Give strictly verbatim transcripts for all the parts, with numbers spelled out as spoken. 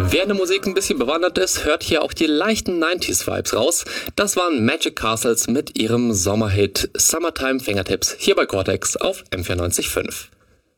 Wer in der Musik ein bisschen bewandert ist, hört hier auch die leichten neunziger-Vibes raus. Das waren Magic Castles mit ihrem Sommerhit Summertime Fingertips hier bei Cortex auf M vierundneunzig Komma fünf.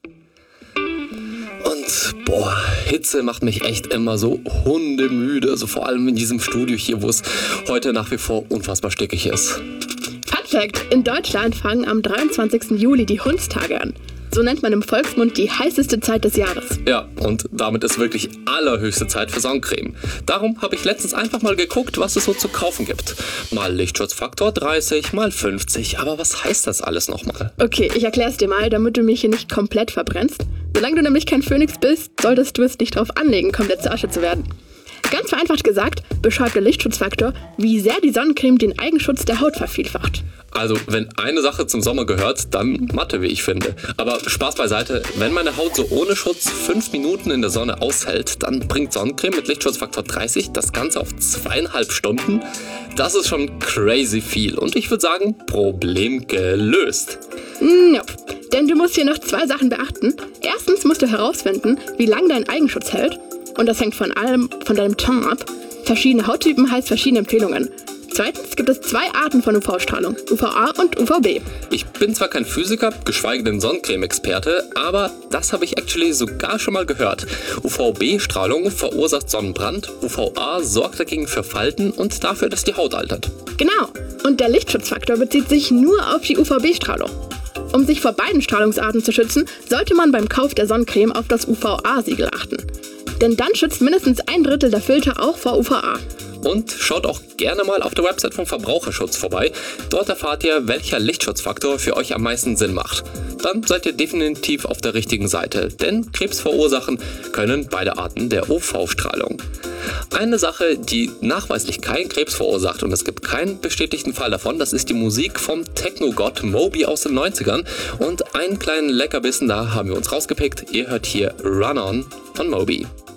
Und boah, Hitze macht mich echt immer so hundemüde, also vor allem in diesem Studio hier, wo es heute nach wie vor unfassbar stickig ist. Fun Fact: In Deutschland fangen am dreiundzwanzigsten Juli die Hundstage an. So nennt man im Volksmund die heißeste Zeit des Jahres. Ja, und damit ist wirklich allerhöchste Zeit für Sonnencreme. Darum habe ich letztens einfach mal geguckt, was es so zu kaufen gibt. Mal Lichtschutzfaktor dreißig, mal fünfzig, aber was heißt das alles nochmal? Okay, ich erkläre es dir mal, damit du mich hier nicht komplett verbrennst. Solange du nämlich kein Phönix bist, solltest du es nicht drauf anlegen, komplett zur Asche zu werden. Ganz vereinfacht gesagt, beschreibt der Lichtschutzfaktor, wie sehr die Sonnencreme den Eigenschutz der Haut vervielfacht. Also, wenn eine Sache zum Sommer gehört, dann Mathe, wie ich finde. Aber Spaß beiseite, wenn meine Haut so ohne Schutz fünf Minuten in der Sonne aushält, dann bringt Sonnencreme mit Lichtschutzfaktor dreißig das Ganze auf zweieinhalb Stunden. Das ist schon crazy viel und ich würde sagen, Problem gelöst. Nope. Denn du musst hier noch zwei Sachen beachten. Erstens musst du herausfinden, wie lange dein Eigenschutz hält. Und das hängt von allem, von deinem Ton ab. Verschiedene Hauttypen heißt verschiedene Empfehlungen. Zweitens gibt es zwei Arten von U V-Strahlung, U V A und U V B. Ich bin zwar kein Physiker, geschweige denn Sonnencreme-Experte, aber das habe ich actually sogar schon mal gehört. U V B-Strahlung verursacht Sonnenbrand, U V A sorgt dagegen für Falten und dafür, dass die Haut altert. Genau, und der Lichtschutzfaktor bezieht sich nur auf die U V B-Strahlung. Um sich vor beiden Strahlungsarten zu schützen, sollte man beim Kauf der Sonnencreme auf das U V A-Siegel achten. Denn dann schützt mindestens ein Drittel der Filter auch vor U V A. Und schaut auch gerne mal auf der Website vom Verbraucherschutz vorbei. Dort erfahrt ihr, welcher Lichtschutzfaktor für euch am meisten Sinn macht. Dann seid ihr definitiv auf der richtigen Seite, denn Krebs verursachen können beide Arten der U V-Strahlung. Eine Sache, die nachweislich keinen Krebs verursacht und es gibt keinen bestätigten Fall davon, das ist die Musik vom Techno-Gott Moby aus den neunzigern. Und einen kleinen Leckerbissen, da haben wir uns rausgepickt. Ihr hört hier Run On von Moby.